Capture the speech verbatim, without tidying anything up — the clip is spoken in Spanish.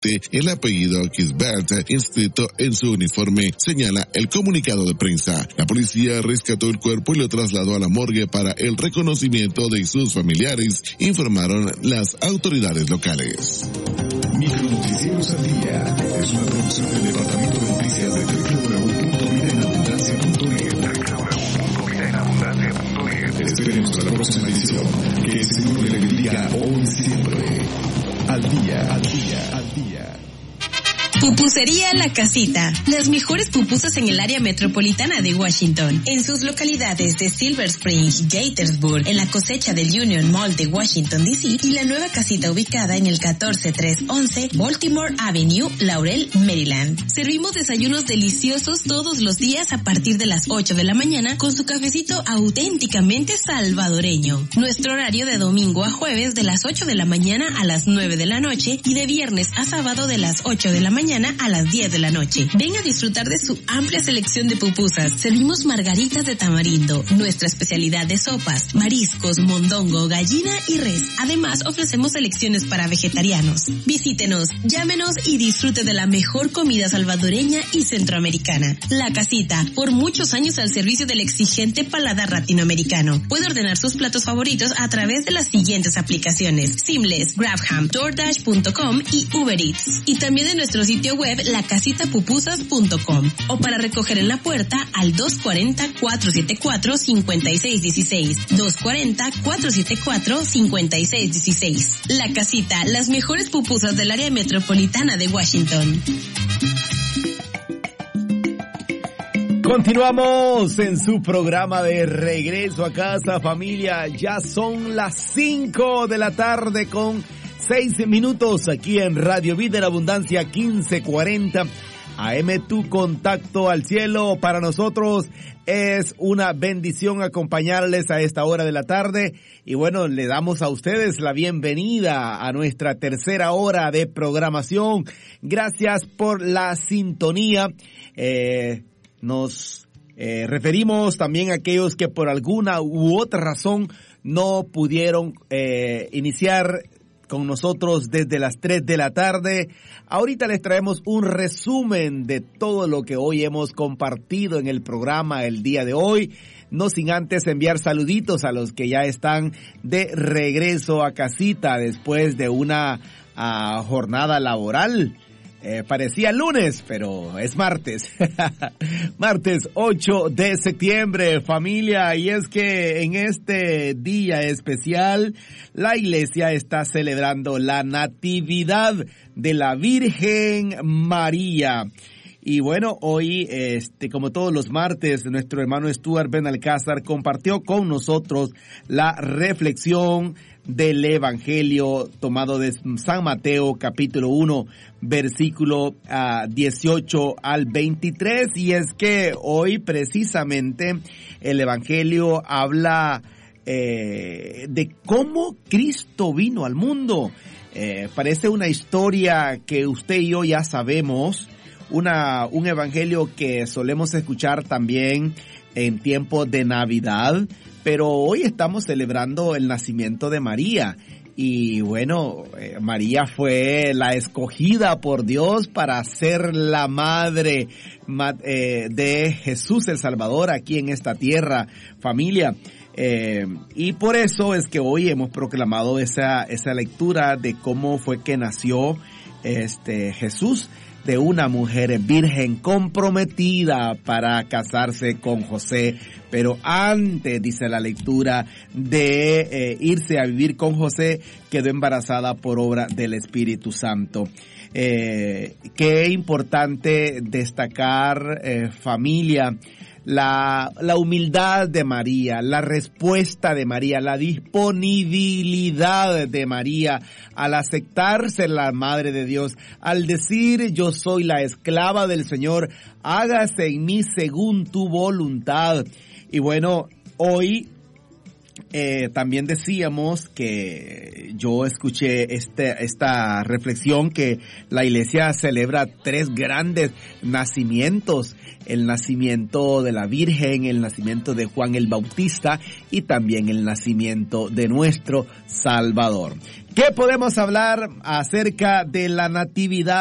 el apellido Kisbert inscrito en su uniforme, señala el comunicado de prensa. La policía rescató el cuerpo y lo trasladó a la morgue para el reconocimiento de sus familiares, informaron las autoridades locales. Micronoticieros al día es una producción del Departamento de Noticias de doble u doble u doble u punto vida en abundancia punto net. doble u doble u doble u punto vida en abundancia punto net. Esperemos a la próxima edición. Que el Señor le bendiga hoy siempre. Al día, al día, al día. Pupusería La Casita. Las mejores pupusas en el área metropolitana de Washington. En sus localidades de Silver Spring, Gaithersburg, en la cosecha del Union Mall de Washington, D C y la nueva casita ubicada en el catorce trescientos once Baltimore Avenue, Laurel, Maryland. Servimos desayunos deliciosos todos los días a partir de las ocho de la mañana con su cafecito auténticamente salvadoreño. Nuestro horario de domingo a jueves de las ocho de la mañana a las nueve de la noche y de viernes a sábado de las ocho de la mañana a las diez de la noche. Ven a disfrutar de su amplia selección de pupusas. Servimos margaritas de tamarindo, nuestra especialidad de sopas, mariscos, mondongo, gallina y res. Además, ofrecemos selecciones para vegetarianos. Visítenos, llámenos y disfrute de la mejor comida salvadoreña y centroamericana. La Casita, por muchos años al servicio del exigente paladar latinoamericano. Puede ordenar sus platos favoritos a través de las siguientes aplicaciones: Seamless, GrabHam, DoorDash punto com y Uber Eats. Y también de nuestro sitio web la casita pupusas punto com o para recoger en la puerta al dos cuatro cero, cuatro siete cuatro, cinco seis uno seis, dos cuatro cero, cuatro siete cuatro, cinco seis uno seis. La Casita, las mejores pupusas del área metropolitana de Washington. Continuamos en su programa de Regreso a Casa, familia. Ya son las cinco de la tarde con seis minutos aquí en Radio Vida en Abundancia quince cuarenta A M. Tu contacto al cielo. Para nosotros es una bendición acompañarles a esta hora de la tarde. Y bueno, le damos a ustedes la bienvenida a nuestra tercera hora de programación. Gracias por la sintonía. Eh, nos eh, referimos también a aquellos que por alguna u otra razón no pudieron eh, iniciar con nosotros desde las tres de la tarde. Ahorita les traemos un resumen de todo lo que hoy hemos compartido en el programa el día de hoy, no sin antes enviar saluditos a los que ya están de regreso a casita después de una uh, jornada laboral. Eh, parecía lunes, pero es martes. Martes ocho de septiembre, familia. Y es que en este día especial, la iglesia está celebrando la Natividad de la Virgen María. Y bueno, hoy, este, como todos los martes, nuestro hermano Stuart Benalcázar compartió con nosotros la reflexión del Evangelio tomado de San Mateo, capítulo uno, versículo uh, dieciocho al veintitrés. Y es que hoy precisamente el Evangelio habla eh, de cómo Cristo vino al mundo. Eh, parece una historia que usted y yo ya sabemos, una un evangelio que solemos escuchar también en tiempo de Navidad, pero hoy estamos celebrando el nacimiento de María. Y bueno, eh, María fue la escogida por Dios para ser la madre ma, eh, de Jesús el Salvador aquí en esta tierra, familia. Eh, y por eso es que hoy hemos proclamado esa, esa lectura de cómo fue que nació este Jesús, de una mujer virgen comprometida para casarse con José, pero antes, dice la lectura, de eh, irse a vivir con José, quedó embarazada por obra del Espíritu Santo. Eh, qué importante destacar, eh, familia, la, la humildad de María, la respuesta de María, la disponibilidad de María al aceptarse la Madre de Dios, al decir: yo soy la esclava del Señor, hágase en mí según tu voluntad. Y bueno, hoy eh, también decíamos que yo escuché este, esta reflexión que la iglesia celebra tres grandes nacimientos: el nacimiento de la Virgen, el nacimiento de Juan el Bautista y también el nacimiento de nuestro Salvador. ¿Qué podemos hablar acerca de la natividad